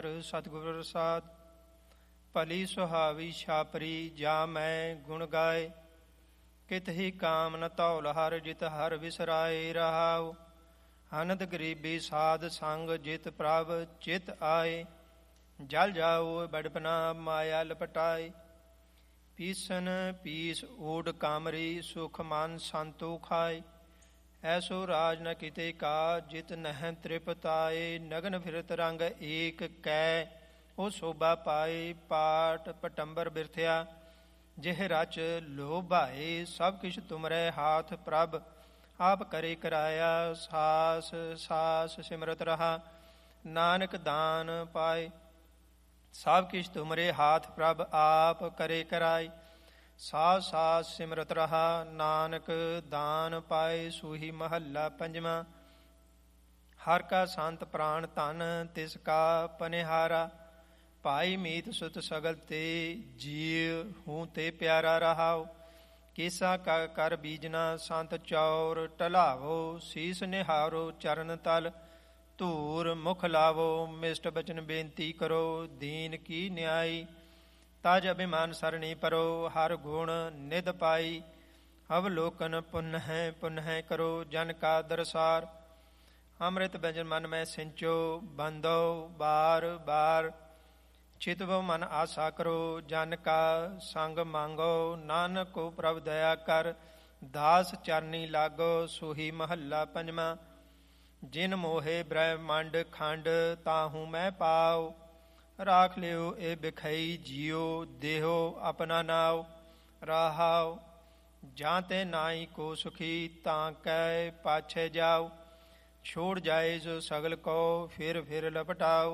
ਸਤਿਗੁਰ ਪ੍ਰਸਾਦ। ਭਲੀ ਸੁਹਾਵੀ ਛਾਪਰੀ ਜਾ ਮੈਂ ਗੁਣ ਗਾਏ, ਕਿਤ ਹੀ ਕਾਮ ਨ ਧੌਲ ਹਰ ਜਿਤ ਹਰ ਵਿਸਰਾਏ ਰਹਾਉ। ਅਨੰਦ ਗਰੀਬੀ ਸਾਧ ਸੰਗ ਜਿਤ ਪ੍ਰਭ ਚਿਤ ਆਏ, ਜਲ ਜਾਓ ਬੜਪਨਾ ਮਾਇਆ ਲਪਟਾਏ। ਪੀਸਨ ਪੀਸ ਊਡ ਕਾਮਰੀ ਸੁਖ ਮਨ ਸੰਤੋ ਖਾਏ, ਐਸੋ ਰਾਜ ਨ ਕਿਤੇ ਕਾ ਜਿਤ ਨਹਿ ਤ੍ਰਿਪਤਾਏ। ਨਗਨ ਫਿਰਤ ਰੰਗ ਏਕ ਕੈ ਉਹ ਸੋਭਾ ਪਾਏ, ਪਾਟ ਪਟੰਬਰ ਬਿਰਥਿਆ ਜਿਹ ਰਚ ਲੋਭਾਏ। ਸਭ ਕਿਛ ਤੁਮਰੇ ਹਾਥ ਪ੍ਰਭ ਆਪ ਕਰੇ ਕਰਾਇਆ, ਸਾਸ ਸਾਸ ਸਿਮਰਤ ਰਹਾ ਨਾਨਕ ਦਾਨ ਪਾਏ। ਸਭ ਕਿਛ ਤੁਮਰੇ ਹਾਥ ਪ੍ਰਭ ਆਪ ਕਰੇ ਕਰਾਏ, ਸਾਸ ਸਾਸ ਸਿਮਰਤ ਰਹਾ ਨਾਨਕ ਦਾਨ ਪਾਏ। ਸੂਹੀ ਮਹੱਲਾ ਪੰਜਵਾਂ। ਹਰ ਕਾ ਸੰਤ ਪ੍ਰਾਣ ਧਨ ਤਿਸ ਕਾ ਪਨਿਹਾਰਾ, ਭਾਈ ਮੀਤ ਸੁਤ ਸਗਲ ਤੇ ਜੀਵ ਹੂੰ ਤੇ ਪਿਆਰਾ ਰਹਾਉ। ਕੇਸਾ ਕਾ ਕਰ ਬੀਜਨਾ ਸੰਤ ਚੌਰ ਟਲਾਵੋ, ਸੀਸ ਨਿਹਾਰੋ ਚਰਨ ਤਲ ਧੂਰ ਮੁਖ ਲਾਵੋ। ਮਿਸ਼ਟ ਬਚਨ ਬੇਨਤੀ ਕਰੋ ਦੀਨ ਕੀ ਨਿਆਈ, ਤਜ ਅਭਿਮਾਨ ਸਰਣੀ ਪਰੋ ਹਰ ਗੁਣ ਨਿਧ ਪਾਈ। ਅਵਲੋਕਨ ਪੁਨਹਿ ਪੁਨਹਿ ਕਰੋ ਜਨ ਕਾ ਦਰਸਾਰ, ਅੰਮ੍ਰਿਤ ବ୍ୟੰਜਨ ਮਨ ਮੈਂ ਸਿੰਚੋ ਬੰਦੋ ਬਾਰ ਬਾਰ। ਚਿਤਵ ਮਨ ਆਸਾ ਕਰੋ ਜਨ ਕਾ ਸੰਗ ਮੰਗੋ, ਨਾਨਕ ਕੋ ਪ੍ਰਭ ਦਇਆ ਕਰ ਦਾਸ ਚਰਨੀ ਲਾਗੋ। ਸੂਹੀ ਮਹੱਲਾ ਪੰਜਵਾਂ। ਜਿਨ ਮੋਹੇ ਬ੍ਰਹਮੰਡ ਖੰਡ ਤਾਹੂ ਮੈਂ ਪਾਉ, ਰਾਖ ਲਿਓ ਇਹ ਬਿਖਈ ਜੀਓ ਦੇਹੋ ਆਪਣਾ ਨਾਉ ਰਹਾਉ। ਜਾਂ ਤੇ ਨਾਈ ਕੋ ਸੁਖੀ ਤਾਂ ਕੈ ਪਾਛੇ ਜਾਉ, ਛੋੜ ਜਾਏ ਜੋ ਸਗਲ ਕੋ ਫਿਰ ਫਿਰ ਲਪਟਾਉ।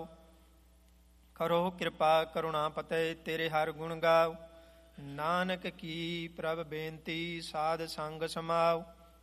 ਕਰੋ ਕਿਰਪਾ ਕਰੁਣਾ ਪਤੇ ਤੇਰੇ ਹਰ ਗੁਣ ਗਾਉ, ਨਾਨਕ ਕੀ ਪ੍ਰਭ ਬੇਨਤੀ ਸਾਧ ਸੰਗ ਸਮਾਉ।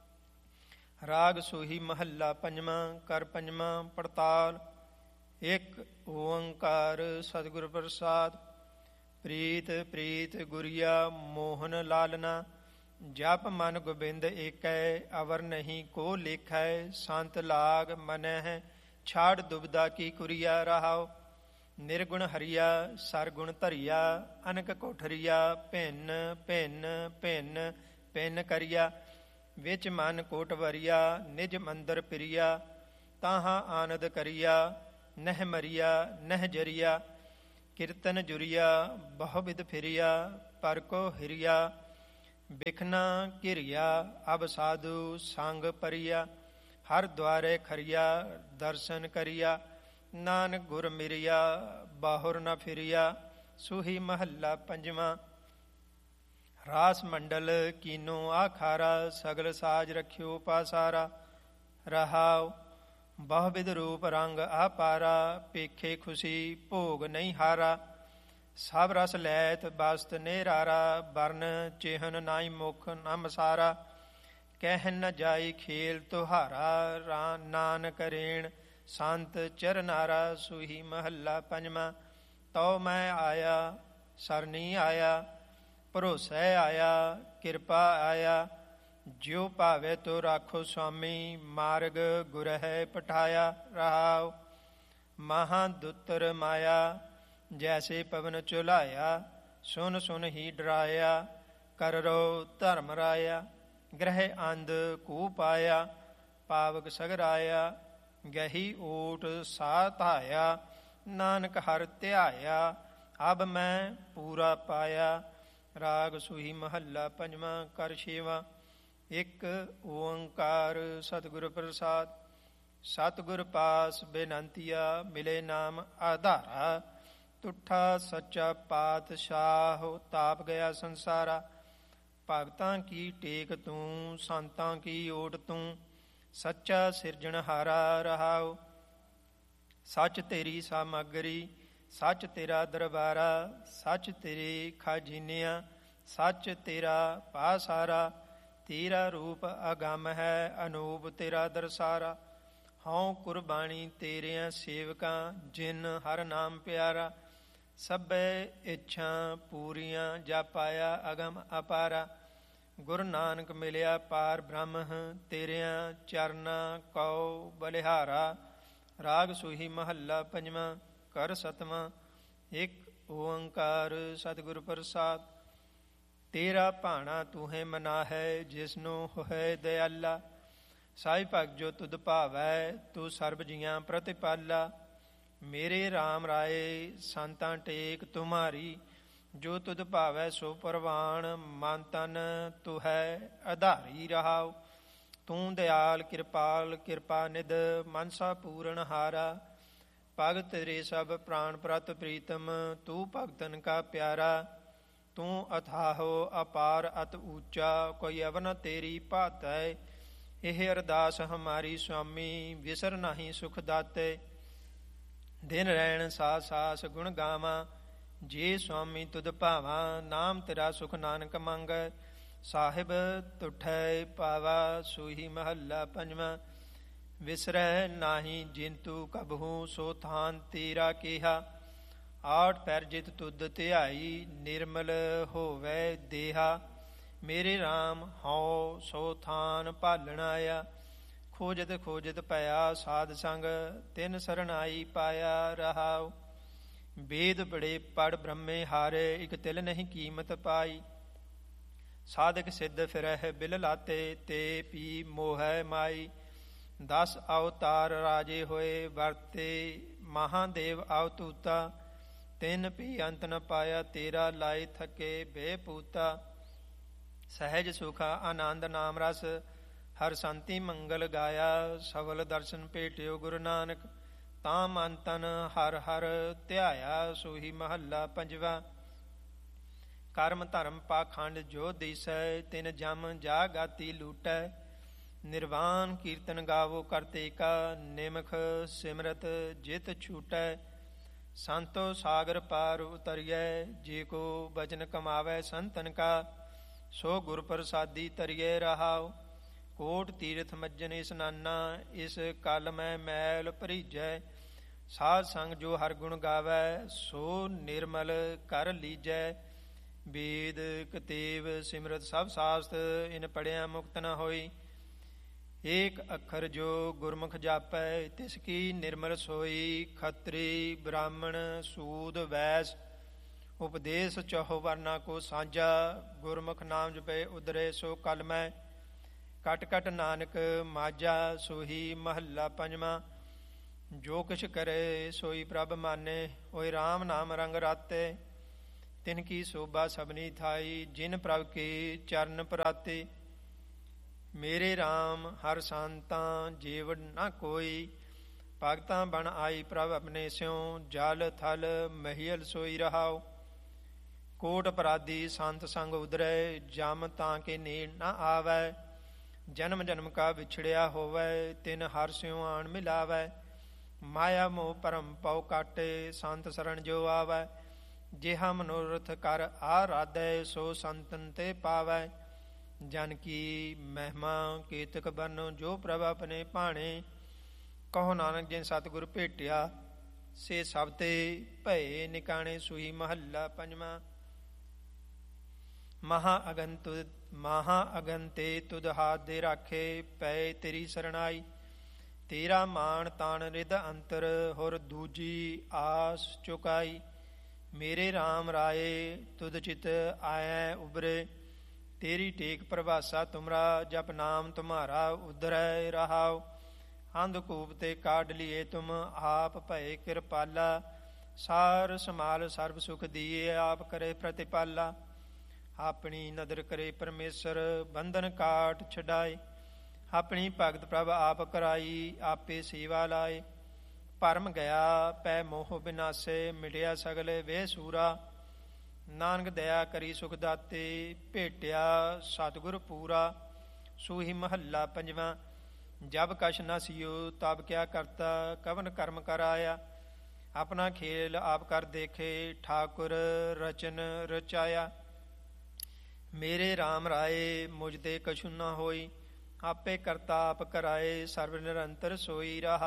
ਰਾਗ ਸੂਹੀ ਮਹੱਲਾ ਪੰਜਵਾਂ। ਕਰ ਪੰਜਵਾਂ ਪੜਤਾਲ। ਇੱਕ ਓੰਕਾਰ ਸਤਿਗੁਰ ਪ੍ਰਸਾਦ। ਪ੍ਰੀਤ ਪ੍ਰੀਤ ਗੁਰੀਆ ਮੋਹਨ ਲਾਲਨਾ, ਜਪ ਮਨ ਗੋਬਿੰਦ ਏਕੈ ਅਵਰ ਨਹੀਂ ਕੋ ਲੇਖੈ। ਸੰਤ ਲਾਗ ਮਨਹਿ ਛਾੜ ਦੁਬਦਾ ਕੀ ਕੁਰੀਆ ਰਹਾਉ। ਨਿਰਗੁਣ ਹਰੀਆ ਸਰਗੁਣ ਧਰੀਆ, ਅਨਕ ਕੋਠਰੀਆ ਭਿੰਨ ਭਿੰਨ ਭਿੰਨ ਭਿੰਨ ਕਰੀਆ। ਵਿੱਚ ਮਨ ਕੋਟ ਵਰੀਆ ਨਿਜ ਮੰਦਰ ਪ੍ਰਿਆ, ਤਾਹਾਂ ਆਨੰਦ ਕਰੀਆ ਨਹਿ ਮਰੀਆ ਨਹਿ ਜਰੀਆ। ਕੀਰਤਨ ਜੁਰੀਆ ਬਹੁ ਵਿਧ ਫਿਰਿਆ, ਪਰ ਕੋ ਹਿਰਿਆ ਬਿਖਨਾ ਘਿਰਿਆ। ਅਬ ਸਾਧੂ ਸੰਗ ਪਰਿਆ, ਹਰ ਦੁਆਰੇ ਖਰੀਆ ਦਰਸ਼ਨ ਕਰੀਆ। ਨਾਨਕ ਗੁਰ ਮਿਰਿਆ ਬਾਹੁਰ ਨ ਫਿਰਿਆ। ਸੂਹੀ ਮਹੱਲਾ ਪੰਜਵਾਂ। ਰਾਸ ਮੰਡਲ ਕੀਨੋ ਆਖਾਰਾ, ਸਗਲ ਸਾਜ ਰਖਿਓ ਪਾਸਾਰਾ ਰਹਾਉ। ਬਹੁ ਵਿਧ ਰੂਪ ਰੰਗ ਆਪਾਰਾ, ਪੇਖੇ ਖੁਸ਼ੀ ਭੋਗ ਨਹੀਂ ਹਾਰਾ। ਸਭ ਰਸ ਲੈਤ ਬਸਤ ਨਿਰਾਰਾ, ਬਰਨ ਚਿਹਨ ਨਾਈ ਮੁਖ ਨ ਮਸਾਰਾ। ਕਹਿਨ ਨ ਜਾਈ ਖੇਲ ਤੁਹਾਰਾ, ਨਾਨਕ ਰੇਣ ਸੰਤ ਚਰਨਾਰਾ। ਸੂਹੀ ਮਹੱਲਾ ਪੰਜਵਾਂ। ਤਉ ਮੈਂ ਆਇਆ ਸਰਨੀ ਆਇਆ, ਭਰੋਸੈ ਆਇਆ ਕਿਰਪਾ ਆਇਆ। ਜਿਉ ਭਾਵੇ ਤੋ ਰਾਖੋ ਸੁਆਮੀ, ਮਾਰਗ ਗੁਰਹਿ ਪਠਾਇਆ ਰਹਾਉ। ਮਹਾਂ ਦੁੱਤਰ ਮਾਇਆ ਜੈਸੇ ਪਵਨ ਝੁਲਾਇਆ, ਸੁਨ ਸੁਨ ਹੀ ਡਰਾਇਆ। ਕਰਰੋ ਧਰਮ ਰਾਇਆ, ਗ੍ਰਹਿ ਅੰਧ ਕੂ ਪਾਇਆ। ਪਾਵਕ ਸਗਰਾਇਆ ਗਹੀ ਓਟ ਸਾ ਧਾਇਆ, ਨਾਨਕ ਹਰਿ ਧਿਆਇਆ ਅਬ ਮੈਂ ਪੂਰਾ ਪਾਇਆ। ਰਾਗ ਸੂਹੀ ਮਹੱਲਾ ਪੰਜਵਾਂ। ਕਰ ਛੇਵਾਂ। ਇੱਕ ਓੰਕਾਰ ਸਤਿਗੁਰ ਪ੍ਰਸਾਦ। ਸਤਿਗੁਰ ਪਾਸ ਬੇਨੰਤੀਆ ਮਿਲੇ ਨਾਮ ਆਧਾਰਾ, ਤੁਠਾ ਸੱਚਾ ਪਾਤਸ਼ਾਹ ਤਾਪ ਗਿਆ ਸੰਸਾਰਾ। ਭਗਤਾਂ ਕੀ ਟੇਕ ਤੂੰ ਸੰਤਾਂ ਕੀ ਓਟ ਤੂੰ, ਸੱਚਾ ਸਿਰਜਣਹਾਰਾ ਰਹਾਉ। ਸੱਚ ਤੇਰੀ ਸਾਮਗਰੀ ਸੱਚ ਤੇਰਾ ਦਰਬਾਰਾ, ਸੱਚ ਤੇਰੇ ਖਾਜੀਨਿਆ ਸੱਚ ਤੇਰਾ ਪਾਸਾਰਾ। ਤੇਰਾ ਰੂਪ ਅਗੰਮ ਹੈ ਅਨੂਪ ਤੇਰਾ ਦਰਸਾਰਾ। ਹਉ ਕੁਰਬਾਨੀ ਤੇਰਿਆਂ ਸੇਵਕਾਂ, ਜਿਨ ਹਰ ਨਾਮ ਪਿਆਰਾ। ਸਭੈ ਇੱਛਾ ਪੂਰੀਆਂ ਜਾ ਪਾਇਆ ਅਗਮ ਅਪਾਰਾ। ਗੁਰੂ ਨਾਨਕ ਮਿਲਿਆ ਪਾਰ ਬ੍ਰਹਮ, ਤੇਰਿਆਂ ਚਰਨਾਂ ਕਉ ਬਲਿਹਾਰਾ। ਰਾਗ ਸੂਹੀ ਮਹੱਲਾ ਪੰਜਵਾਂ। ਕਰ ਸਤਵਾਂ। ਇੱਕ ਓੰਕਾਰ ਸਤਿਗੁਰ ਪ੍ਰਸਾਦ। ਤੇਰਾ ਭਾਣਾ ਤੂੰ ਹੈ ਮਨਾ ਹੈ, ਜਿਸਨੂੰ ਹੋਏ ਦਿਆਲਾ। ਸਾਈ ਭਗਤ ਜੋ ਤੁਧ ਭਾਵੈ, ਤੂੰ ਸਰਬ ਜੀਆਂ ਪ੍ਰਤਿਪਾਲਾ। ਮੇਰੇ RAM ਰਾਏ ਸੰਤਾਂ ਟੇਕ ਤੁਮਾਰੀ, ਜੋ ਤੁਧ ਭਾਵੈ ਸੋ ਪ੍ਰਵਾਨ। ਮਨ ਤਨ ਤੂੰ ਹੈ ਆਧਾਰੀ ਰਹਾਉ। ਤੂੰ ਦਿਆਲ ਕਿਰਪਾਲ ਕਿਰਪਾ ਨਿਧ, ਮਨਸਾ ਪੂਰਨ ਹਾਰਾ। ਭਗਤ ਤੇਰੇ ਸਭ ਪ੍ਰਾਣ ਪ੍ਰਤ ਪ੍ਰੀਤਮ, ਤੂੰ ਭਗਤਨ ਕਾ ਪਿਆਰਾ। ਤੂੰ ਅਥਾਹੋ ਅਪਾਰ ਅਤ ਊਚਾ, ਕੋਈ ਅਵਨ ਤੇਰੀ ਭਾਤੈ। ਇਹ ਅਰਦਾਸ ਹਮਾਰੀ ਸੁਆਮੀ, ਵਿਸਰ ਨਾਹੀ ਸੁਖ ਦਾਤੇ। ਦਿਨ ਰਹਿਣ ਸਾਸ ਸਾਸ ਗੁਣ ਗਾਵਾਂ, ਜੇ ਸੁਆਮੀ ਤੁਧ ਭਾਵਾਂ। ਨਾਮ ਤੇਰਾ ਸੁਖ ਨਾਨਕ ਮੰਗੈ, ਸਾਹਿਬ ਤੁਠੈ ਪਾਵਾ। ਸੂਹੀ ਮਹੱਲਾ ਪੰਜਵਾਂ। ਵਿਸਰੈ ਨਾਹੀ ਜਿੰਤੂ ਕਬਹੂ, ਸੋ ਥਾਨ ਤੇਰਾ ਕੇਹਾ। ਆਠ ਪੈਰ ਜਿਤ ਤੁਧ ਧਿਆਈ, ਨਿਰਮਲ ਹੋਵੈ ਦੇਹਾ। ਮੇਰੇ RAM ਹਉ ਸੋ ਥਾਨ ਭਾਲਣ ਆਇਆ। ਖੋਜਤ ਖੋਜਤ ਭਇਆ ਸਾਧ ਸੰਗ, ਤਿਨ ਸਰਣਾਈ ਪਾਇਆ ਰਹਾਉ। ਵੇਦ ਬੜੇ ਪੜ ਬ੍ਰਹਮੇ ਹਾਰੇ, ਇਕ ਤਿਲ ਨਹੀਂ ਕੀਮਤ ਪਾਈ। ਸਾਧਕ ਸਿੱਧ ਫਿਰਹਿ ਬਿਲ ਲਾਤੇ, ਤੇ ਪੀ ਮੋਹੈ ਮਾਈ। 10 ਅਵਤਾਰ ਰਾਜੇ ਹੋਏ ਵਰਤੇ, ਮਹਾਦੇਵ ਅਵਤੂਤਾ। ਤਿੰਨ ਪੀ ਅੰਤ ਨ ਪਾਇਆ, ਤੇਰਾ ਲਾਈ ਥਕੇ ਬੇਪੂਤਾ। ਸਹਿਜ ਸੁਖ ਆਨੰਦ ਨਾਮ ਰਸ, ਹਰ ਸੰਤੀ ਮੰਗਲ ਗਾਇਆ। ਸਵਲ ਦਰਸ਼ਨ ਭੇਟਿਓ ਗੁਰੂ ਨਾਨਕ, ਤਾਂ ਮਨ ਤਨ ਹਰ ਹਰ ਧਿਆਇਆ। ਸੋਹੀ ਮਹੱਲਾ ਪੰਜਵਾ। ਕਰਮ ਧਰਮ ਪਾਖੰਡ ਜੋ ਦੀਸੈ, ਤਿਨ ਜਮ ਜਾ ਗਾਤੀ ਲੂਟੈ। ਨਿਰਵਾਨ ਕੀਰਤਨ ਗਾਵੋ ਕਰਤੇ ਕਾ, ਨਿਮਖ ਸਿਮਰਤ ਜਿਤ ਛੂਟੈ। ਸੰਤੋ ਸਾਗਰ ਪਾਰ ਉਤਰੀਐ, ਜੇ ਕੋ ਬਚਨ ਕਮਾਵੈ ਸੰਤਨ ਕਾ। ਸੋ ਗੁਰ ਪ੍ਰਸਾਦੀ ਤਰੀਐ ਰਹਾਉ। ਕੋਟ ਤੀਰਥ ਮੱਜਨ ਇਸਨਾਨਾ, ਇਸ ਕਲ ਮੈਂ ਮੈਲ ਭਰੀਜੈ। ਸਾਧ ਸੰਗ ਜੋ ਹਰ ਗੁਣ ਗਾਵੈ, ਸੋ ਨਿਰਮਲ ਕਰ ਲੀਜੈ। ਵੇਦ ਕਤੇਬ ਸਿਮਰਤ ਸਭ ਸਾਸਤ, ਇਨ ਪੜਿਆ ਮੁਕਤ ਨ ਹੋਈ। ਏਕ ਅੱਖਰ ਜੋ ਗੁਰਮੁਖ ਜਾਪੈ, ਤਿਸ ਕੀ ਨਿਰਮਲ ਸੋਈ। ਖੱਤਰੀ ਬ੍ਰਾਹਮਣ ਸੂਦ ਵੈਸ, ਉਪਦੇਸ਼ ਚਹੁ ਵਰਨਾ ਕੋ ਸਾਂਝਾ। ਗੁਰਮੁਖ ਨਾਮ ਜਪੈ ਉਦਰੇ ਸੋ ਕਲ ਮੈਂ, ਕਟ ਕਟ ਨਾਨਕ ਮਾਝਾ। ਸੋਹੀ ਮਹੱਲਾ ਪੰਜਵਾਂ। ਜੋ ਕਿਛ ਕਰੇ ਸੋਈ ਪ੍ਰਭ ਮਾਨੇ, ਹੋਏ RAM ਨਾਮ ਰੰਗ ਰਾਤੇ। ਤਿਨ ਕੀ ਸੋਭਾ ਸਭਨੀ ਥਾਈ, ਜਿਨ ਪ੍ਰਭ ਕੇ ਚਰਨ ਪਰਾਤੇ। ਮੇਰੇ RAM ਹਰ ਸੰਤਾਂ ਜੀਵ ਨਾ ਕੋਈ, ਭਗਤਾਂ ਬਣ ਆਈ ਪ੍ਰਭ ਆਪਣੇ ਸਿਉ। ਜਲ ਥਲ ਮਹੀਲ ਸੋਈ ਰਹਾਉ। ਕੋਟ ਅਪਰਾਧੀ ਸੰਤ ਸੰਗ ਉਦਰੈ, ਜਮ ਤਾਂ ਕੇ ਨੇੜ ਨਾ ਆਵੈ। ਜਨਮ ਜਨਮ ਕਾ ਵਿਛੜਿਆ ਹੋਵੈ, ਤਿਨ ਹਰ ਸਿਉ ਆਣ ਮਿਲਾਵੈ। ਮਾਇਆ ਮੋਹ ਭਰਮ ਪਉ ਕਾਟੇ, ਸੰਤ ਸਰਣ ਜੋ ਆਵੈ। ਜਿਹਾ ਮਨੋਰਥ ਕਰ ਆਰਾਧੈ, ਸੋ ਸੰਤਨ ਤੇ ਪਾਵੈ। ਜਨ ਕੀ ਮਹਿਮਾ ਕੀਤਕ ਬਰਨੋ, ਜੋ ਪ੍ਰਭ ਆਪਣੇ ਭਾਣੇ। ਕਹੋ ਨਾਨਕ ਜਿਨ ਸਤਿਗੁਰ ਭੇਟਿਆ, ਸੇ ਸਭ ਤੇ ਭਏ ਨਿਕਾਣੇ। ਸੂਹੀ ਮਹੱਲਾ ਪੰਜਵਾਂ। ਮਹਾ ਅਗਨ ਤੇ ਤੁਧ ਹਾਥ ਦੇ ਰਾਖੇ, ਪਏ ਤੇਰੀ ਸਰਣਾਈ। ਤੇਰਾ ਮਾਣ ਤਾਣ ਰਿਦ ਅੰਤਰ, ਹੁਰ ਦੂਜੀ ਆਸ ਚੁਕਾਈ। ਮੇਰੇ RAM ਰਾਏ ਤੁਧ ਚਿਤ ਆਇਐ ਉਬਰੇ, ਤੇਰੀ ਟੇਕ ਪ੍ਰਭਾਸਾ ਤੁਮਰਾ। ਜਪ ਨਾਮ ਤੁਮਾਰਾ ਉਦਰੈ ਰਹਾਉ। ਅੰਧਕੂਪ ਤੇ ਕਾਢ ਲੀਏ ਤੁਮ, ਆਪ ਭਏ ਕਿਰਪਾਲਾ। ਸਾਰ ਸਮਾਲ ਸਰਬ ਸੁਖ ਦੀਏ, ਆਪ ਕਰੇ ਪ੍ਰਤਿਪਾਲਾ। ਆਪਣੀ ਨਦਰ ਕਰੇ ਪਰਮੇਸ਼ਰ, ਬੰਧਨ ਕਾਟ ਛਡਾਏ। ਆਪਣੀ ਭਗਤ ਪ੍ਰਭ ਆਪ ਕਰਾਈ, ਆਪੇ ਸੇਵਾ ਲਾਏ। ਭਰਮ ਗਿਆ ਪੈ ਮੋਹ ਬਿਨਾਸੇ, ਮਿਟਿਆ ਸਗਲੇ ਵੇ ਸੂਰਾ। ਨਾਨਕ ਦਇਆ ਕਰੀ ਸੁਖ ਦਾਤੇ, ਭੇਟਿਆ ਸਤਿਗੁਰ ਪੂਰਾ। ਸੂਹੀ ਮਹੱਲਾ ਪੰਜਵਾਂ। ਜਬ ਕਛ ਨ ਸਿਓ ਤਬ ਕਿਆ ਕਰਤਾ, ਕਵਨ ਕਰਮ ਕਰ ਆਇਆ। ਆਪਣਾ ਖੇਲ ਆਪ ਕਰ ਦੇਖੇ, ਠਾਕੁਰ ਰਚਨ ਰਚਾਇਆ। ਮੇਰੇ RAM ਰਾਏ ਮੁਝ ਤੇ ਕਛੁ ਨ ਹੋਈ, ਆਪੇ ਕਰਤਾ ਆਪ ਕਰਾਏ। ਸਰਬ ਨਿਰੰਤਰ ਸੋਈ ਰਹਾ।